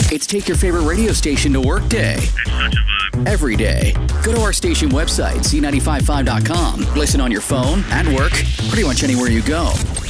It's Take Your Favorite Radio Station to Work Day. It's such a vibe. Every day. Go to our station website, c955.com. Listen on your phone, at work, pretty much anywhere you go.